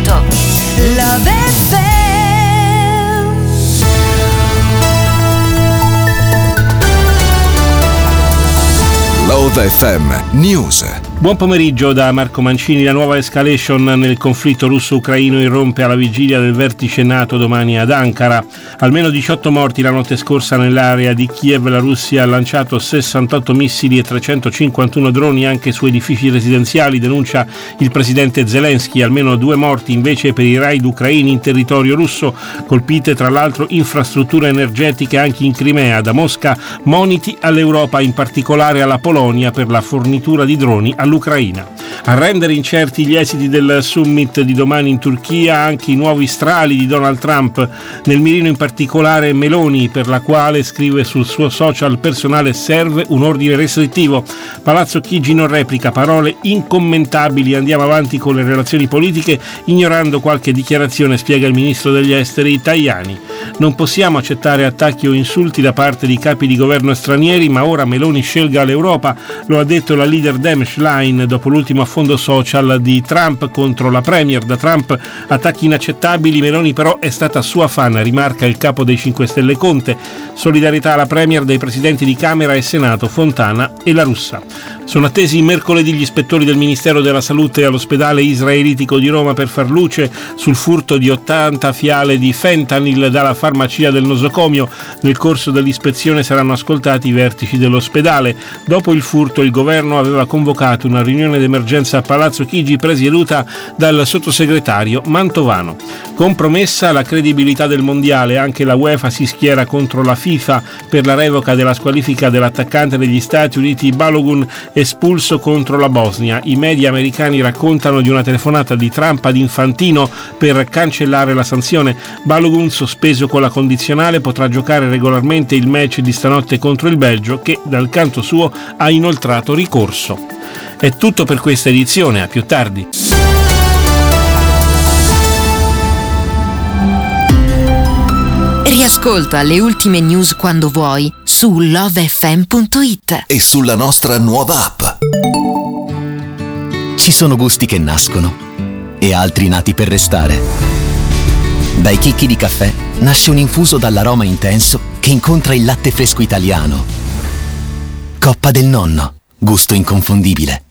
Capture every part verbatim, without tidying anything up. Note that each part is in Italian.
minuto. Love F M. Love F M News. Buon pomeriggio da Marco Mancini. La nuova escalation nel conflitto russo-ucraino irrompe alla vigilia del vertice NATO domani ad Ankara. Almeno diciotto morti la notte scorsa nell'area di Kiev. La Russia ha lanciato sessantotto missili e trecentocinquantuno droni anche su edifici residenziali, denuncia il presidente Zelensky. Almeno due morti invece per i raid ucraini in territorio russo. Colpite tra l'altro infrastrutture energetiche anche in Crimea. Da Mosca moniti all'Europa, in particolare alla Polonia, per la fornitura di droni all'Ucraina. L'Ucraina. A rendere incerti gli esiti del summit di domani in Turchia anche i nuovi strali di Donald Trump, nel mirino in particolare Meloni, per la quale, scrive sul suo social personale, serve un ordine restrittivo. Palazzo Chigi non replica, parole incommentabili, andiamo avanti con le relazioni politiche ignorando qualche dichiarazione, spiega il ministro degli esteri Tajani. Non possiamo accettare attacchi o insulti da parte di capi di governo stranieri, ma ora Meloni scelga l'Europa, lo ha detto la leader Dem Schlein dopo l'ultimo affondo social di Trump contro la premier. Da Trump attacchi inaccettabili, Meloni però è stata sua fan, rimarca il capo dei cinque Stelle Conte. Solidarietà alla premier dei presidenti di Camera e Senato Fontana e La Russa. Sono attesi mercoledì gli ispettori del Ministero della Salute all'ospedale israelitico di Roma per far luce sul furto di ottanta fiale di fentanyl dalla farmacia del nosocomio. Nel corso dell'ispezione saranno ascoltati i vertici dell'ospedale. Dopo il furto il governo aveva convocato una riunione d'emergenza a Palazzo Chigi presieduta dal sottosegretario Mantovano. Compromessa la credibilità del mondiale, anche la UEFA si schiera contro la FIFA per la revoca della squalifica dell'attaccante degli Stati Uniti Balogun, espulso contro la Bosnia. I media americani raccontano di una telefonata di Trump ad Infantino per cancellare la sanzione. Balogun, sospeso con la condizionale, potrà giocare regolarmente il match di stanotte contro il Belgio, che dal canto suo ha inoltrato ricorso. È tutto per questa edizione, a più tardi. Riascolta le ultime news quando vuoi su love f m punto it e sulla nostra nuova app. Ci sono gusti che nascono e altri nati per restare. Dai chicchi di caffè nasce un infuso dall'aroma intenso che incontra il latte fresco italiano. Coppa del Nonno, gusto inconfondibile.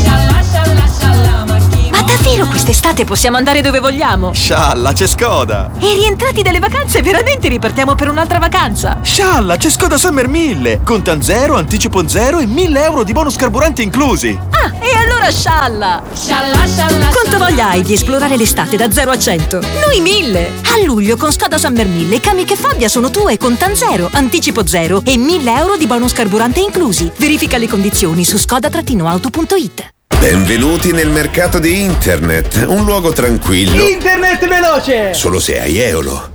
Ma davvero quest'estate possiamo andare dove vogliamo? Scialla, c'è Skoda! E rientrati dalle vacanze veramente ripartiamo per un'altra vacanza? Scialla, c'è Skoda Summer mille! Contan zero, anticipo zero e mille euro di bonus carburante inclusi! Ah, e allora scialla! Scialla, scialla! Quanto voglia hai di esplorare l'estate da zero a cento? Noi mille! A luglio con Skoda Summer mille i cami che Fabbia sono tue, contan zero, anticipo zero e mille euro di bonus carburante inclusi. Verifica le condizioni su skoda auto punto it. Benvenuti nel mercato di internet, un luogo tranquillo. Internet veloce! Solo se hai Eolo.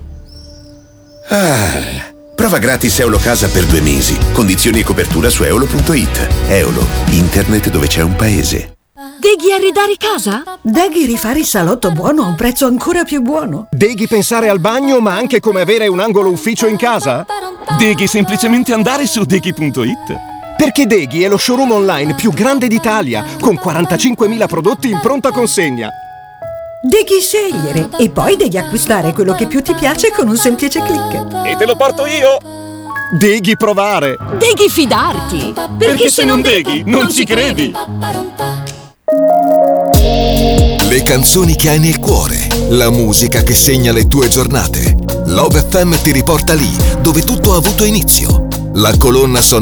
Ah, prova gratis Eolo Casa per due mesi. Condizioni e copertura su eolo punto it. Eolo, internet dove c'è un paese. Deghi arredare casa? Deghi rifare il salotto buono a un prezzo ancora più buono. Deghi pensare al bagno ma anche come avere un angolo ufficio in casa? Deghi semplicemente andare su deghi punto it. Perché Deghi è lo showroom online più grande d'Italia, con quarantacinquemila prodotti in pronta consegna. Deghi scegliere e poi devi acquistare quello che più ti piace con un semplice click. E te lo porto io! Deghi provare! Deghi fidarti! Perché, Perché se non deghi, non ci credi! Le canzoni che hai nel cuore, la musica che segna le tue giornate. Love F M ti riporta lì, dove tutto ha avuto inizio. La colonna sonora